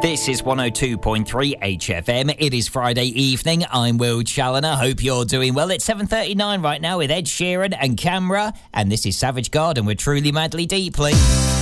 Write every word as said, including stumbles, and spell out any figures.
This is one oh two point three H F M. It is Friday evening. I'm Will Challoner. Hope you're doing well. It's seven thirty-nine right now with Ed Sheeran and Camera. And this is Savage Garden with Truly Madly Deeply.